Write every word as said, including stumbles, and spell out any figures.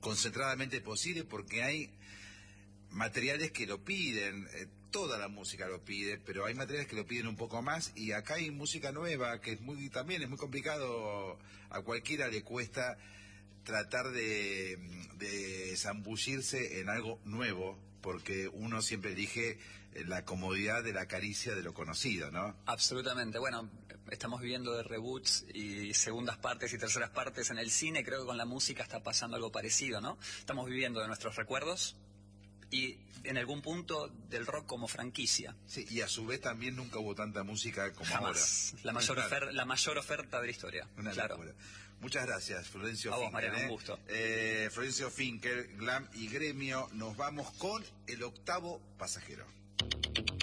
concentradamente posible, porque hay materiales que lo piden, eh, toda la música lo pide, pero hay materiales que lo piden un poco más, y acá hay música nueva que es muy, también es muy complicado, a cualquiera le cuesta tratar de, de zambullirse en algo nuevo, porque uno siempre elige la comodidad de la caricia de lo conocido, ¿no? Absolutamente. Bueno, estamos viviendo de reboots y segundas partes y terceras partes en el cine. Creo que con la música está pasando algo parecido, ¿no? Estamos viviendo de nuestros recuerdos y en algún punto del rock como franquicia. Sí, y a su vez también nunca hubo tanta música como Jamás. ahora. La mayor, Claro. ofer la mayor oferta de la historia. Una claro. locura. Muchas gracias, Florencio A vos, Finker. Mariano, ¿eh? un gusto. Eh, Florencio Finker, Glam y Gremio. Nos vamos con El Octavo Pasajero.